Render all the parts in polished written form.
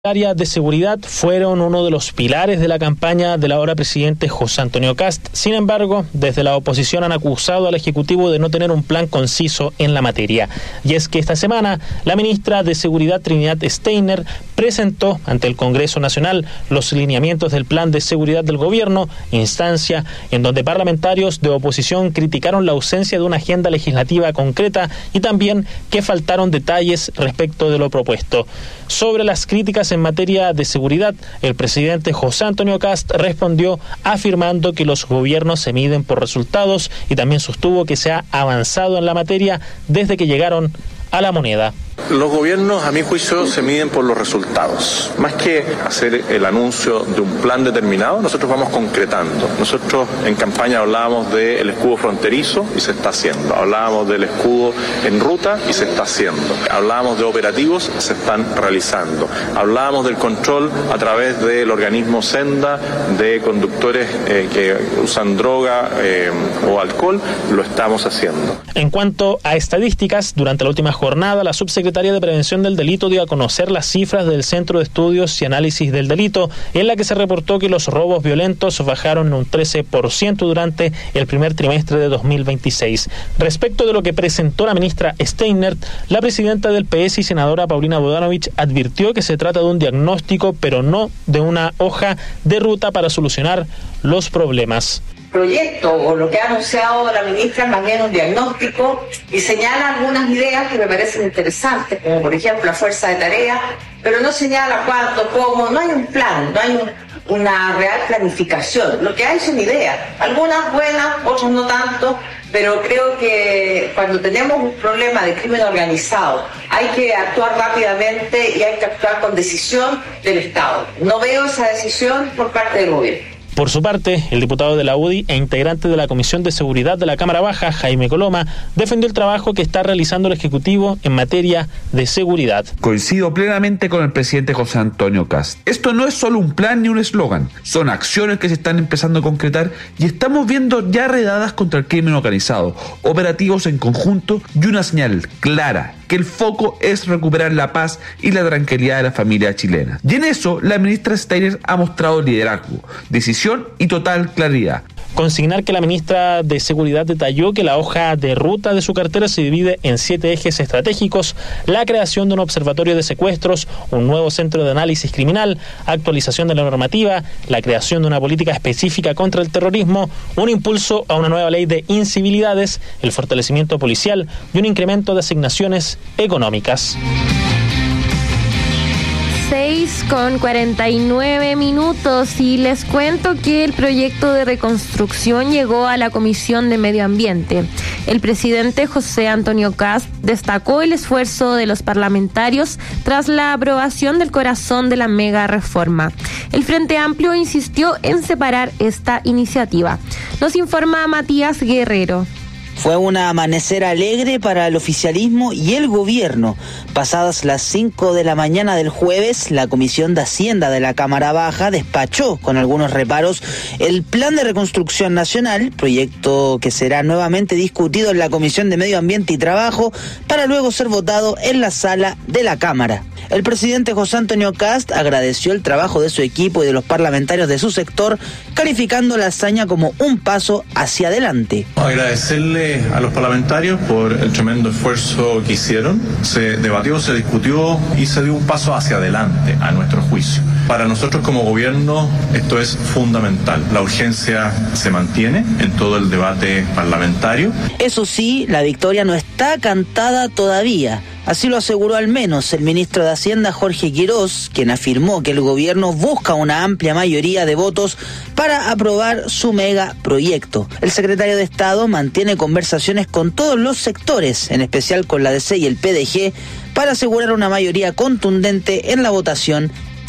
Área de seguridad fueron uno de los pilares de la campaña del ahora presidente José Antonio Kast. Sin embargo, desde la oposición han acusado al Ejecutivo de no tener un plan conciso en la materia. Y es que esta semana la ministra de Seguridad Trinidad Steiner presentó ante el Congreso Nacional los lineamientos del plan de seguridad del gobierno, instancia en donde parlamentarios de oposición criticaron la ausencia de una agenda legislativa concreta y también que faltaron detalles respecto de lo propuesto. Sobre las críticas en materia de seguridad, el presidente José Antonio Kast respondió afirmando que los gobiernos se miden por resultados y también sostuvo que se ha avanzado en la materia desde que llegaron a la moneda. Los gobiernos, a mi juicio, se miden por los resultados. Más que hacer el anuncio de un plan determinado, nosotros vamos concretando. Nosotros en campaña hablábamos del escudo fronterizo y se está haciendo. Hablábamos del escudo en ruta y se está haciendo. Hablábamos de operativos, se están realizando. Hablábamos del control a través del organismo Senda de conductores que usan droga o alcohol, lo estamos haciendo. En cuanto a estadísticas, durante la última jornada, la subsecretaria de Prevención del Delito dio a conocer las cifras del Centro de Estudios y Análisis del Delito, en la que se reportó que los robos violentos bajaron en un 13% durante el primer trimestre de 2026. Respecto de lo que presentó la ministra Steiner, la presidenta del PS y senadora Paulina Bodanovich advirtió que se trata de un diagnóstico, pero no de una hoja de ruta para solucionar los problemas. Proyecto o lo que ha anunciado la ministra es más bien un diagnóstico y señala algunas ideas que me parecen interesantes, como por ejemplo la fuerza de tarea, pero no señala cuánto, cómo, no hay un plan, no hay una real planificación. Lo que hay son ideas, algunas buenas, otras no tanto, pero creo que cuando tenemos un problema de crimen organizado hay que actuar rápidamente y hay que actuar con decisión del Estado. No veo esa decisión por parte del gobierno. Por su parte, el diputado de la UDI e integrante de la Comisión de Seguridad de la Cámara Baja, Jaime Coloma, defendió el trabajo que está realizando el Ejecutivo en materia de seguridad. Coincido plenamente con el presidente José Antonio Kast. Esto no es solo un plan ni un eslogan, son acciones que se están empezando a concretar y estamos viendo ya redadas contra el crimen organizado, operativos en conjunto y una señal clara que el foco es recuperar la paz y la tranquilidad de la familia chilena. Y en eso, la ministra Steiner ha mostrado liderazgo, decisión y total claridad. Consignar que la ministra de Seguridad detalló que la hoja de ruta de su cartera se divide en 7 ejes estratégicos: la creación de un observatorio de secuestros, un nuevo centro de análisis criminal, actualización de la normativa, la creación de una política específica contra el terrorismo, un impulso a una nueva ley de incivilidades, el fortalecimiento policial y un incremento de asignaciones económicas. 6:49 y les cuento que el proyecto de reconstrucción llegó a la Comisión de Medio Ambiente. El presidente José Antonio Kast destacó el esfuerzo de los parlamentarios tras la aprobación del corazón de la mega reforma. El Frente Amplio insistió en separar esta iniciativa. Nos informa Matías Guerrero. Fue un amanecer alegre para el oficialismo y el gobierno. Pasadas las 5 de la mañana del jueves, la Comisión de Hacienda de la Cámara Baja despachó con algunos reparos el Plan de Reconstrucción Nacional, proyecto que será nuevamente discutido en la Comisión de Medio Ambiente y Trabajo para luego ser votado en la sala de la Cámara. El presidente José Antonio Kast agradeció el trabajo de su equipo y de los parlamentarios de su sector, calificando la hazaña como un paso hacia adelante. Agradecerle a los parlamentarios por el tremendo esfuerzo que hicieron. Se debatió, se discutió y se dio un paso hacia adelante, a nuestro juicio. Para nosotros como gobierno esto es fundamental. La urgencia se mantiene en todo el debate parlamentario. Eso sí, la victoria no está cantada todavía. Así lo aseguró al menos el ministro de Hacienda, Jorge Quirós, quien afirmó que el gobierno busca una amplia mayoría de votos para aprobar su megaproyecto. El secretario de Estado mantiene conversaciones con todos los sectores, en especial con la DC y el PDG, para asegurar una mayoría contundente en la votación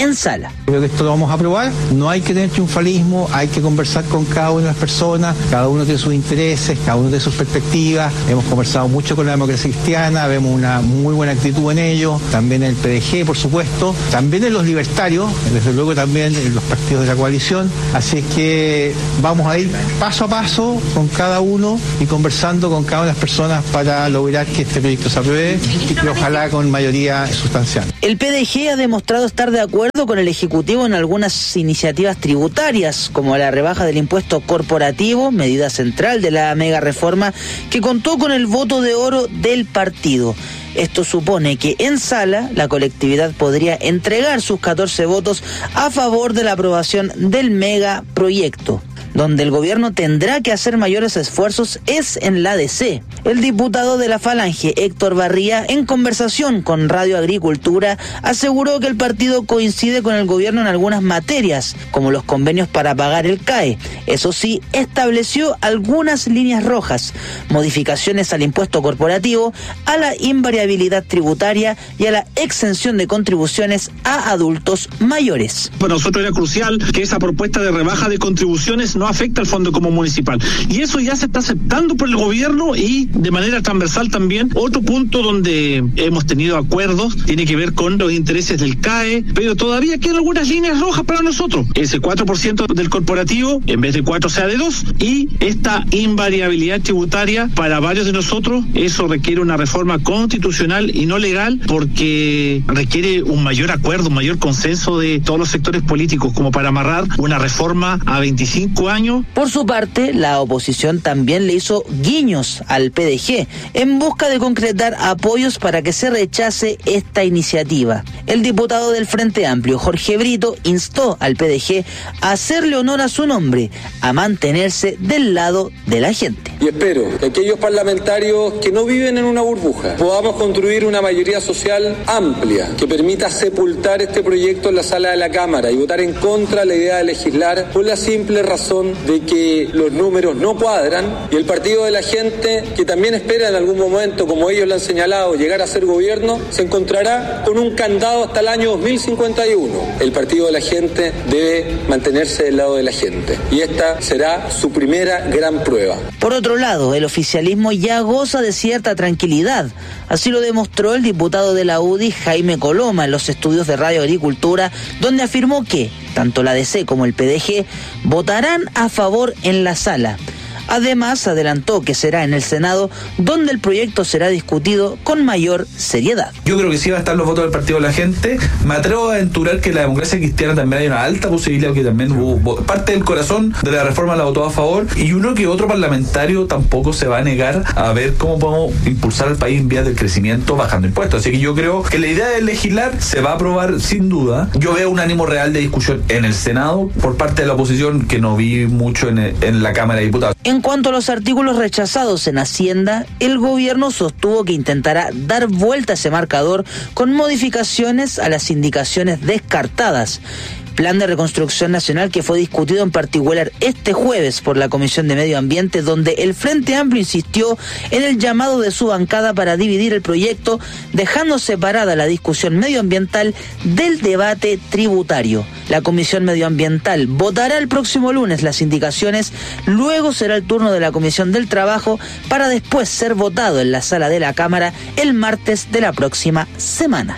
en sala. Creo que esto lo vamos a aprobar. No hay que tener triunfalismo, hay que conversar con cada una de las personas. Cada uno tiene sus intereses, cada uno tiene sus perspectivas. Hemos conversado mucho con la democracia cristiana, vemos una muy buena actitud en ello. También en el PDG, por supuesto. También en los libertarios, desde luego también en los partidos de la coalición. Así es que vamos a ir paso a paso con cada uno y conversando con cada una de las personas para lograr que este proyecto se apruebe y ojalá con mayoría sustancial. El PDG ha demostrado estar de acuerdo con el Ejecutivo en algunas iniciativas tributarias, como la rebaja del impuesto corporativo, medida central de la mega reforma que contó con el voto de oro del partido. Esto supone que en sala la colectividad podría entregar sus 14 votos a favor de la aprobación del megaproyecto. Donde el gobierno tendrá que hacer mayores esfuerzos es en la DC. El diputado de la Falange, Héctor Barría, en conversación con Radio Agricultura, aseguró que el partido coincide con el gobierno en algunas materias, como los convenios para pagar el CAE. Eso sí, estableció algunas líneas rojas, modificaciones al impuesto corporativo, a la invariabilidad tributaria y a la exención de contribuciones a adultos mayores. Para nosotros era crucial que esa propuesta de rebaja de contribuciones no afecta al Fondo Común Municipal. Y eso ya se está aceptando por el gobierno y de manera transversal también. Otro punto donde hemos tenido acuerdos tiene que ver con los intereses del CAE, pero todavía quedan algunas líneas rojas para nosotros. Ese 4% del corporativo, en vez de 4 sea de 2, y esta invariabilidad tributaria para varios de nosotros, eso requiere una reforma constitucional y no legal porque requiere un mayor acuerdo, un mayor consenso de todos los sectores políticos como para amarrar una reforma a 25 años. Por su parte, la oposición también le hizo guiños al PDG en busca de concretar apoyos para que se rechace esta iniciativa. El diputado del Frente Amplio, Jorge Brito, instó al PDG a hacerle honor a su nombre, a mantenerse del lado de la gente. Y espero que aquellos parlamentarios que no viven en una burbuja podamos construir una mayoría social amplia que permita sepultar este proyecto en la sala de la Cámara y votar en contra de la idea de legislar por la simple razón de que los números no cuadran y el partido de la gente, que también espera en algún momento, como ellos lo han señalado, llegar a ser gobierno, se encontrará con un candado hasta el año 2051. El partido de la gente debe mantenerse del lado de la gente y esta será su primera gran prueba. Por otro lado, el oficialismo ya goza de cierta tranquilidad. Así lo demostró el diputado de la UDI, Jaime Coloma, en los estudios de Radio Agricultura, donde afirmó que tanto la DC como el PDG votarán a favor en la sala. Además, adelantó que será en el Senado donde el proyecto será discutido con mayor seriedad. Yo creo que sí van a estar los votos del Partido de la Gente. Me atrevo a aventurar que la democracia cristiana también hay una alta posibilidad que también parte del corazón de la reforma la votó a favor, y uno que otro parlamentario tampoco se va a negar a ver cómo podemos impulsar al país en vías del crecimiento bajando impuestos. Así que yo creo que la idea de legislar se va a aprobar sin duda. Yo veo un ánimo real de discusión en el Senado por parte de la oposición que no vi mucho en la Cámara de Diputados. En cuanto a los artículos rechazados en Hacienda, el gobierno sostuvo que intentará dar vuelta a ese marcador con modificaciones a las indicaciones descartadas. Plan de reconstrucción nacional que fue discutido en particular este jueves por la Comisión de Medio Ambiente, donde el Frente Amplio insistió en el llamado de su bancada para dividir el proyecto, dejando separada la discusión medioambiental del debate tributario. La Comisión Medioambiental votará el próximo lunes las indicaciones, luego será el turno de la Comisión del Trabajo para después ser votado en la sala de la Cámara el martes de la próxima semana.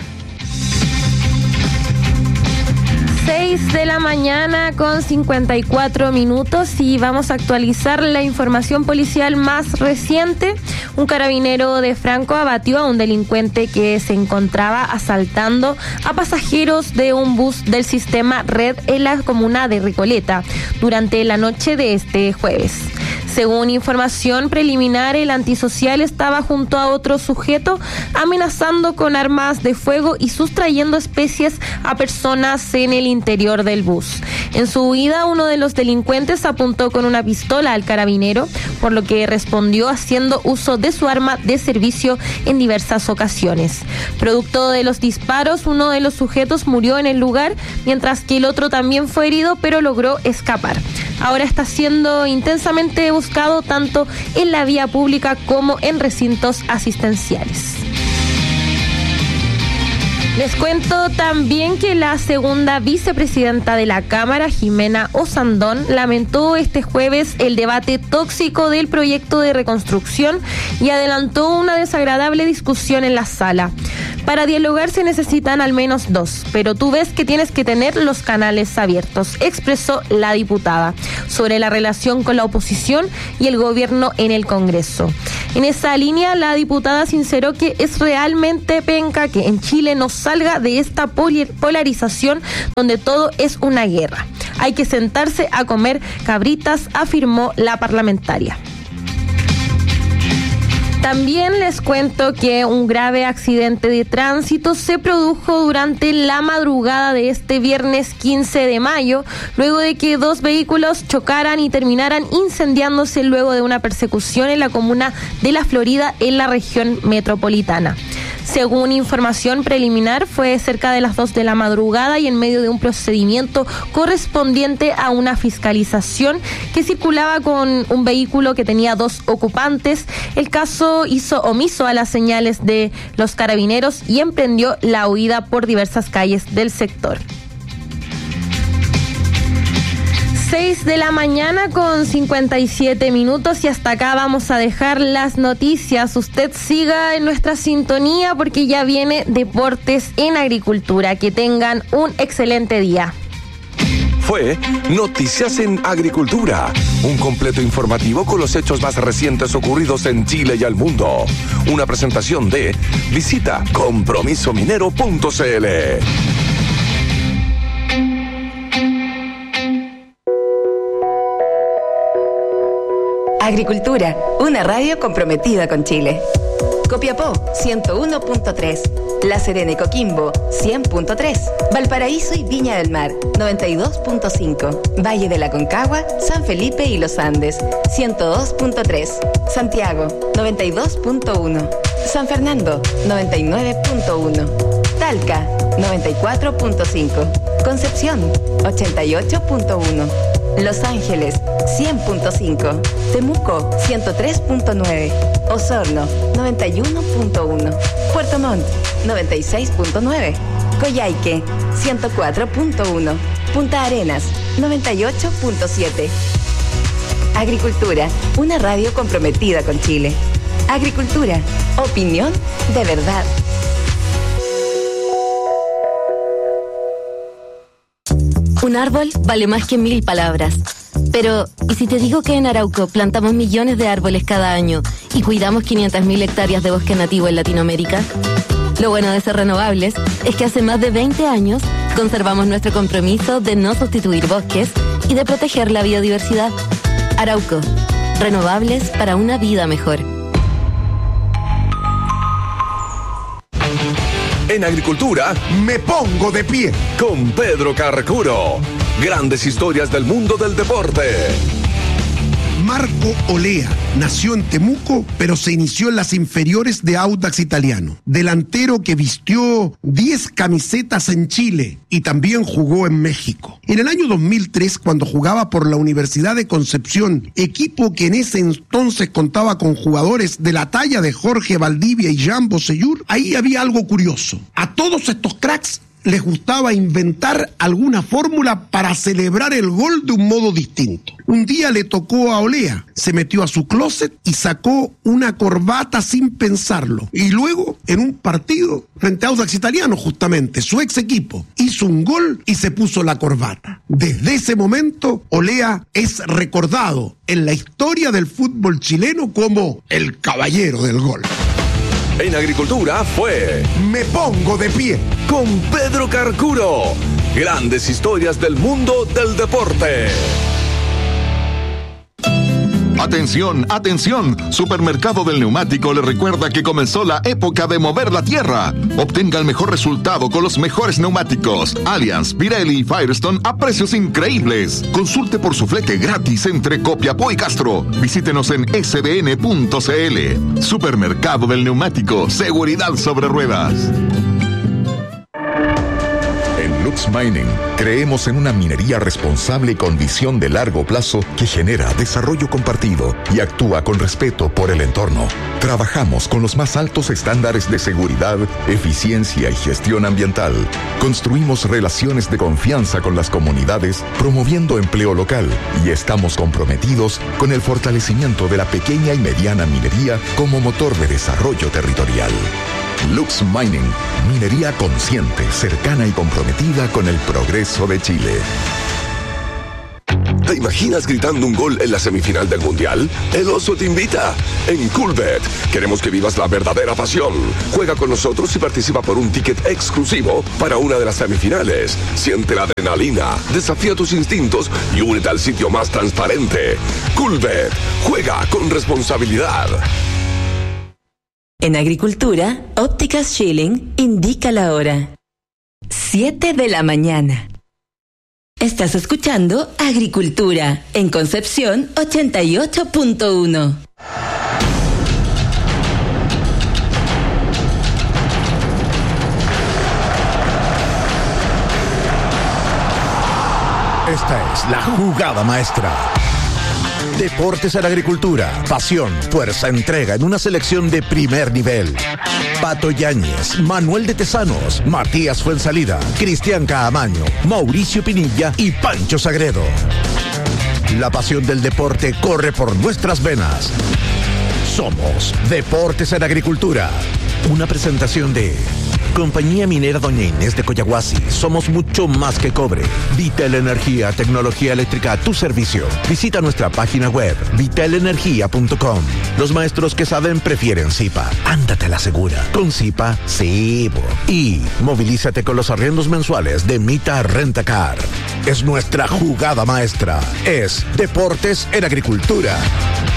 6 de la mañana con 54 minutos y vamos a actualizar la información policial más reciente. Un carabinero de Franco abatió a un delincuente que se encontraba asaltando a pasajeros de un bus del sistema Red en la comuna de Recoleta durante la noche de este jueves. Según información preliminar, el antisocial estaba junto a otro sujeto amenazando con armas de fuego y sustrayendo especies a personas en el interior del bus. En su huida, uno de los delincuentes apuntó con una pistola al carabinero, por lo que respondió haciendo uso de su arma de servicio en diversas ocasiones. Producto de los disparos, uno de los sujetos murió en el lugar, mientras que el otro también fue herido, pero logró escapar. Ahora está siendo intensamente buscado tanto en la vía pública como en recintos asistenciales. Les cuento también que la segunda vicepresidenta de la Cámara, Jimena Osandón, lamentó este jueves el debate tóxico del proyecto de reconstrucción y adelantó una desagradable discusión en la sala. Para dialogar se necesitan al menos dos, pero tú ves que tienes que tener los canales abiertos, expresó la diputada, sobre la relación con la oposición y el gobierno en el Congreso. En esa línea, la diputada sinceró que es realmente penca que en Chile no salga de esta polarización donde todo es una guerra. Hay que sentarse a comer cabritas, afirmó la parlamentaria. También les cuento que un grave accidente de tránsito se produjo durante la madrugada de este viernes 15 de mayo, luego de que dos vehículos chocaran y terminaran incendiándose luego de una persecución en la comuna de La Florida, en la región metropolitana. Según información preliminar, fue cerca de las 2 de la madrugada y en medio de un procedimiento correspondiente a una fiscalización que circulaba con un vehículo que tenía 2 ocupantes. El caso hizo omiso a las señales de los carabineros y emprendió la huida por diversas calles del sector. 6 de la mañana con 57 minutos y hasta acá vamos a dejar las noticias. Usted siga en nuestra sintonía porque ya viene Deportes en Agricultura. Que tengan un excelente día. Fue Noticias en Agricultura, un completo informativo con los hechos más recientes ocurridos en Chile y al mundo. Una presentación de visita compromisominero.cl. Agricultura, una radio comprometida con Chile. Copiapó, 101.3. La Serena y Coquimbo, 100.3. Valparaíso y Viña del Mar, 92.5. Valle de la Concagua, San Felipe y Los Andes, 102.3. Santiago, 92.1. San Fernando, 99.1. Talca, 94.5. Concepción, 88.1. Los Ángeles, 100.5. Temuco, 103.9. Osorno, 91.1. Puerto Montt, 96.9. Coyhaique, 104.1. Punta Arenas, 98.7. Agricultura, una radio comprometida con Chile. Agricultura, opinión de verdad. Un árbol vale más que 1000 palabras. Pero, ¿y si te digo que en Arauco plantamos millones de árboles cada año y cuidamos 500.000 hectáreas de bosque nativo en Latinoamérica? Lo bueno de ser renovables es que hace más de 20 años conservamos nuestro compromiso de no sustituir bosques y de proteger la biodiversidad. Arauco, renovables para una vida mejor. En Agricultura, me pongo de pie con Pedro Carcuro. Grandes historias del mundo del deporte. Marco Olea nació en Temuco, pero se inició en las inferiores de Audax Italiano. Delantero que vistió 10 camisetas en Chile y también jugó en México. En el año 2003, cuando jugaba por la Universidad de Concepción, equipo que en ese entonces contaba con jugadores de la talla de Jorge Valdivia y Jean Bossellur, ahí había algo curioso. A todos estos cracks les gustaba inventar alguna fórmula para celebrar el gol de un modo distinto. Un día le tocó a Olea, se metió a su closet y sacó una corbata sin pensarlo. Y luego, en un partido, frente a Audax Italiano justamente, su ex equipo, hizo un gol y se puso la corbata. Desde ese momento, Olea es recordado en la historia del fútbol chileno como el caballero del gol. En Agricultura fue Me Pongo de Pie con Pedro Carcuro. Grandes historias del mundo del deporte. Atención, atención, Supermercado del Neumático le recuerda que comenzó la época de mover la tierra. Obtenga el mejor resultado con los mejores neumáticos Allianz, Pirelli y Firestone a precios increíbles. Consulte por su flete gratis entre Copiapó y Castro. Visítenos en sbn.cl. Supermercado del Neumático, seguridad sobre ruedas. Lux Mining, creemos en una minería responsable con visión de largo plazo que genera desarrollo compartido y actúa con respeto por el entorno. Trabajamos con los más altos estándares de seguridad, eficiencia y gestión ambiental. Construimos relaciones de confianza con las comunidades, promoviendo empleo local, y estamos comprometidos con el fortalecimiento de la pequeña y mediana minería como motor de desarrollo territorial. Lux Mining, minería consciente, cercana y comprometida con el progreso de Chile. ¿Te imaginas gritando un gol en la semifinal del Mundial? El Oso te invita. En Coolbet queremos que vivas la verdadera pasión. Juega con nosotros y participa por un ticket exclusivo para una de las semifinales. Siente la adrenalina, desafía tus instintos y únete al sitio más transparente. Coolbet, juega con responsabilidad. En Agricultura, Ópticas Schilling indica la hora. 7 de la mañana. Estás escuchando Agricultura en Concepción 88.1. Esta es la jugada maestra. Deportes en la Agricultura, pasión, fuerza, entrega en una selección de primer nivel. Pato Yáñez, Manuel de Tesanos, Matías Fuensalida, Cristian Caamaño, Mauricio Pinilla y Pancho Sagredo. La pasión del deporte corre por nuestras venas. Somos Deportes en Agricultura. Una presentación de Compañía Minera Doña Inés de Coyahuasi. Somos mucho más que cobre. Vitel Energía, tecnología eléctrica a tu servicio. Visita nuestra página web, vitelenergia.com. Los maestros que saben prefieren Zipa. Ándate a la segura. Con Zipa, sí. Y movilízate con los arriendos mensuales de Mita Rentacar. Es nuestra jugada maestra. Es Deportes en Agricultura.